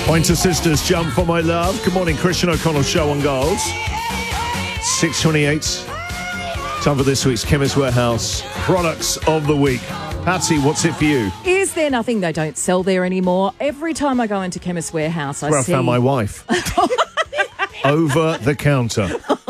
Pointer Sisters, Jump for My Love. Good morning, Christian O'Connell Show on Gold. 6:28. Time for this week's Chemist Warehouse Products of the Week. Patsy, what's it for you? Is there nothing they don't sell there anymore? Every time I go into Chemist Warehouse, Where I found my wife. Over the counter.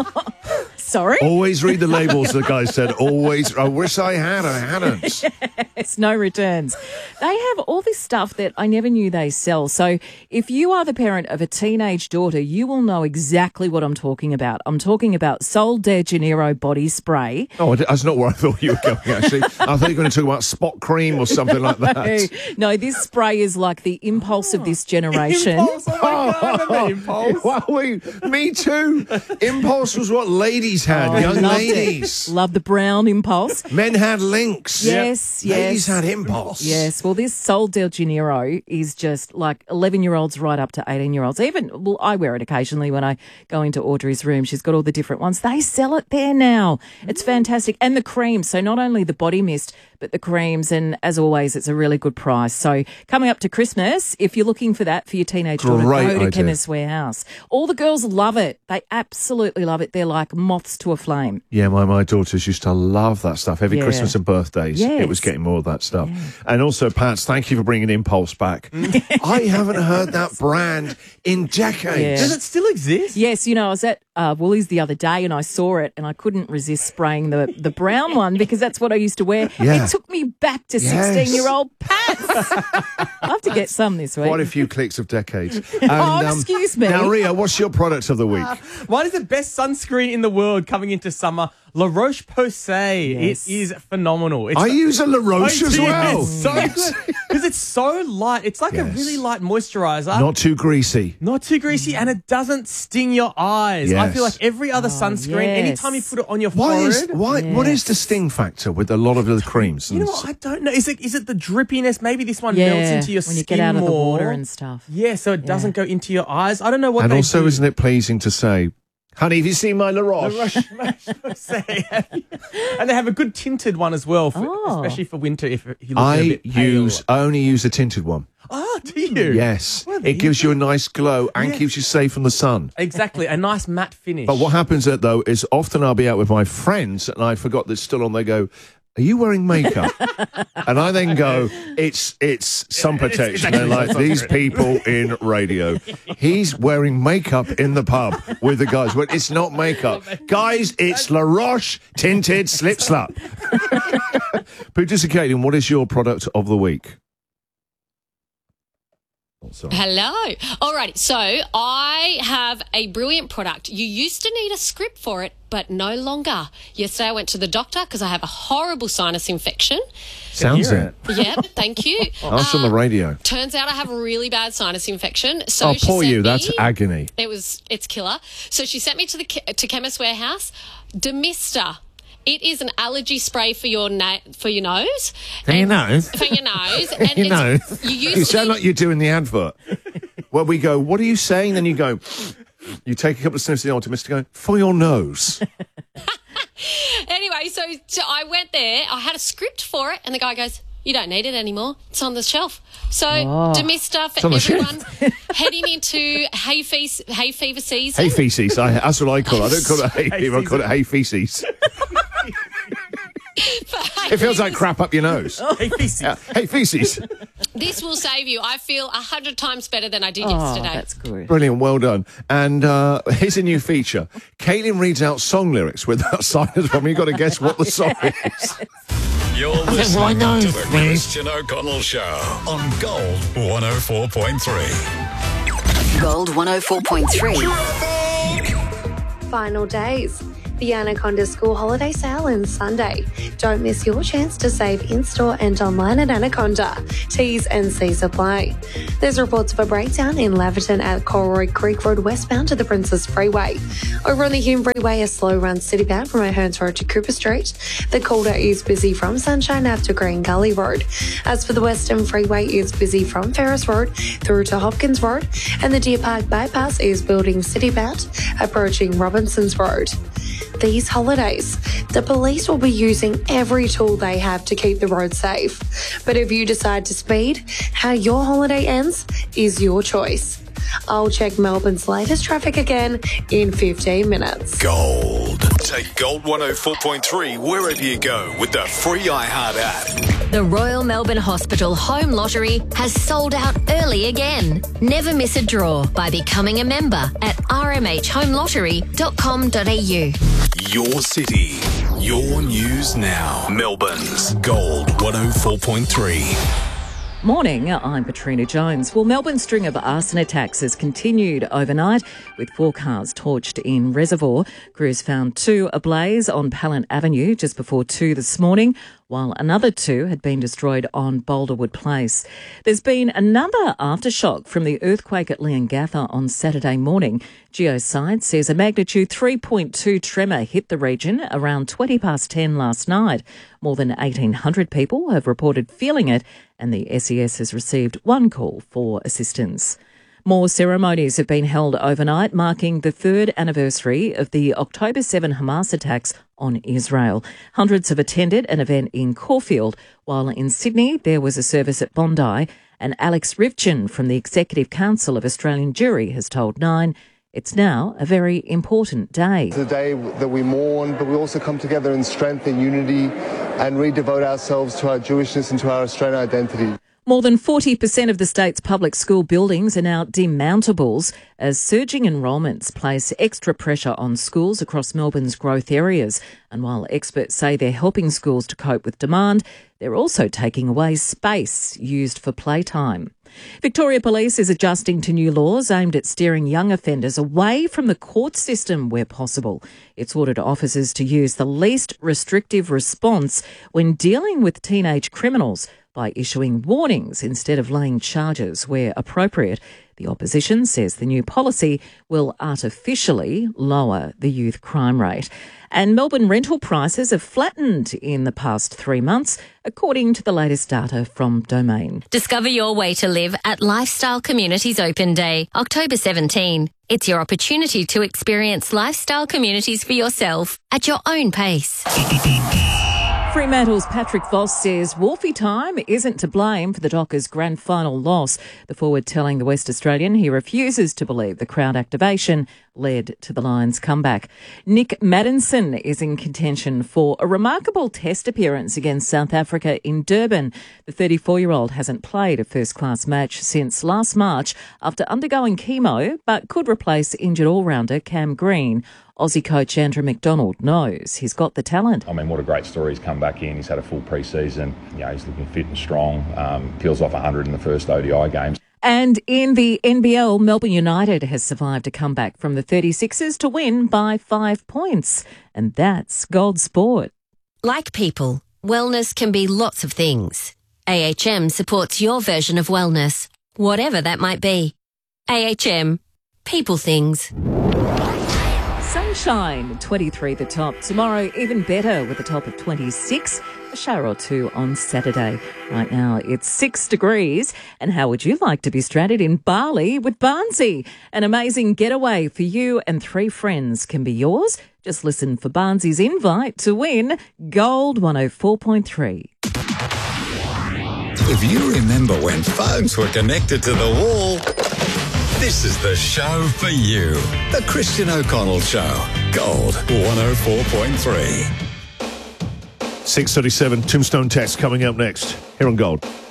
Sorry? Always read the labels, the guy said. Always. I wish I had. I hadn't. Yes, no returns. They have all this stuff that I never knew they sell. So if you are the parent of a teenage daughter, you will know exactly what I'm talking about. I'm talking about Sol de Janeiro body spray. Oh, that's not where I thought you were going, actually. I thought you were going to talk about spot cream or something like that. No, this spray is like the impulse of this generation. Impulse, oh my God, I remember Impulse. Well, me too. Impulse was what ladies had, young Loved ladies. it. Love the brown impulse. Men had Lynx. Yes, yes. Ladies had Impulse. Yes, well, this Sol de Janeiro is just like 11-year-olds right up to 18-year-olds. Even, well, I wear it occasionally when I go into Audrey's room. She's got all the different ones. They sell it there now. It's fantastic. And the creams. So not only the body mist, but the creams. And as always, it's a really good price. So coming up to Christmas, if you're looking for that for your teenage daughter, Great go to idea. Chemist Warehouse. All the girls love it. They absolutely love it. They're like moths to a flame. Yeah, my daughters used to love that stuff. Every Yeah. Christmas and birthdays, Yes. it was getting more of that stuff. And also, Pats, thank you for bringing Impulse back. I haven't heard that brand in decades. Yeah. Does it still exist? Yes, you know, I was at Woolies the other day and I saw it and I couldn't resist spraying the brown one because that's what I used to wear. Yeah. It took me back to Yes. 16-year-old Pats. I have to get some this week. Quite a few clicks of decades. Excuse me. Now, Ria, what's your product of the week? What is the best sunscreen in the world coming into summer? La Roche-Posay. Yes. It is phenomenal. It's I use a La Roche as well. It's so good because it's so light. It's like a Yes. really light moisturizer. Not too greasy. Not too greasy, and it doesn't sting your eyes. I Yes. feel like every other sunscreen, yes. anytime you put it on your What forehead. is the sting factor with a lot of the creams? You know what? I don't know. Is it the drippiness? Maybe this one melts into your when skin you get out of the more. water and stuff. Yeah, so it doesn't go into your eyes. I don't know what And they also, do. isn't it pleasing to say, honey, have you seen my La Roche? Roche-Posay. And they have a good tinted one as well, especially for winter if you look a I bit pale. only use a tinted one. Oh, do you? Yes. Well, there It gives you a nice glow and Yeah. keeps you safe from the sun. Exactly. A nice matte finish. But what happens though is often I'll be out with my friends and I forgot this still on. They go, "Are you wearing makeup?" And I then go, "It's sun protection." They're like, "These people in radio, he's wearing makeup in the pub with the guys." Well, it's not makeup, guys. It's La Roche tinted slip slap. Producer Caitlin, what is your product of the week? Oh, sorry. Hello. Alrighty, so I have a brilliant product. You used to need a script for it, but no longer. Yesterday I went to the doctor because I have a horrible sinus infection. Sounds hear it. Yep, thank you. That's on the radio. Turns out I have a really bad sinus infection. So Oh, she poor sent you. That's me- agony. It's killer. So she sent me to to Chemist Warehouse. Demista. It is an allergy spray for your nose. For your nose? For your nose. And You know, you you sound like you're doing the advert. Where we go, what are you saying? Then you go, you take a couple of sniffs of the ultimate to go, for your nose. Anyway, so I went there. I had a script for it, and the guy goes, "You don't need it anymore. It's on the shelf." So Demista for on the everyone heading into hay fever season. Hay feces. That's what I call it. I don't call it hay fever. I call it hay feces. It feels like crap up your nose. Hey, feces. Yeah. Hay feces. This will save you. I feel 100 times better than I did Oh, yesterday. that's good. Brilliant. Well done. And here's a new feature. Caitlin reads out song lyrics without silence from you. You've got to guess what the song is. You're listening to the Christian O'Connell Show on Gold 104.3. Gold 104.3. Final days. The Anaconda School Holiday Sale ends Sunday. Don't miss your chance to save in-store and online at Anaconda. T's and C's apply. There's reports of a breakdown in Laverton at Corroy Creek Road westbound to the Princess Freeway. Over on the Hume Freeway, a slow run citybound from O'Hearns Road to Cooper Street. The Calder is busy from Sunshine Ave to Green Gully Road. As for the Western Freeway, it's busy from Ferris Road through to Hopkins Road. And the Deer Park Bypass is building citybound, approaching Robinson's Road. these holidays, the police will be using every tool they have to keep the road safe. But if you decide to speed, how your holiday ends is your choice. I'll check Melbourne's latest traffic again in 15 minutes. Gold. Take Gold 104.3 wherever you go with the free iHeart app. The Royal Melbourne Hospital Home Lottery has sold out early again. Never miss a draw by becoming a member at rmhhomeLottery.com.au. Your city, your news now. Melbourne's Gold 104.3. Morning, I'm Katrina Jones. Well, Melbourne's string of arson attacks has continued overnight, with 4 cars torched in Reservoir. Crews found 2 ablaze on Pallant Avenue just before 2 this morning, while another 2 had been destroyed on Boulderwood Place. There's been another aftershock from the earthquake at Leongatha on Saturday morning. Geoscience says a magnitude 3.2 tremor hit the region around 20 past 10 last night. More than 1,800 people have reported feeling it, and the SES has received 1 call for assistance. More ceremonies have been held overnight, marking the 3rd anniversary of the October 7 Hamas attacks on Israel. Hundreds have attended an event in Caulfield, while in Sydney there was a service at Bondi, and Alex Rivchin from the Executive Council of Australian Jury has told Nine it's now a very important day. It's a day that we mourn, but we also come together in strength and unity and redevote ourselves to our Jewishness and to our Australian identity. More than 40% of the state's public school buildings are now demountables as surging enrolments place extra pressure on schools across Melbourne's growth areas. And while experts say they're helping schools to cope with demand, they're also taking away space used for playtime. Victoria Police is adjusting to new laws aimed at steering young offenders away from the court system where possible. It's ordered officers to use the least restrictive response when dealing with teenage criminals by issuing warnings instead of laying charges where appropriate. The opposition says the new policy will artificially lower the youth crime rate. And Melbourne rental prices have flattened in the past 3 months, according to the latest data from Domain. Discover your way to live at Lifestyle Communities Open Day, October 17. It's your opportunity to experience lifestyle communities for yourself at your own pace. Fremantle's Patrick Voss says Wolfie time isn't to blame for the Dockers' grand final loss. The forward telling the West Australian he refuses to believe the crowd activation led to the Lions' comeback. Nick Maddinson is in contention for a remarkable test appearance against South Africa in Durban. The 34-year-old hasn't played a first-class match since last March after undergoing chemo, but could replace injured all-rounder Cam Green. Aussie coach Andrew McDonald knows he's got the talent. I mean, what a great story. He's come back in. He's had a full pre-season. You know, he's looking fit and strong. Peels off 100 in the first ODI games. And in the NBL, Melbourne United has survived a comeback from the 36ers to win by 5 points. And that's Gold Sport. Like people, wellness can be lots of things. AHM supports your version of wellness, whatever that might be. AHM, people things. Sunshine, 23 the top. Tomorrow, even better with a top of 26. A shower or 2 on Saturday. Right now, it's 6 degrees. And how would you like to be stranded in Bali with Barnsey? An amazing getaway for you and 3 friends can be yours. Just listen for Barnsey's invite to win Gold 104.3. If you remember when phones were connected to the wall, this is the show for you. The Christian O'Connell Show. Gold 104.3. 6:37, Tombstone Text coming up next here on Gold.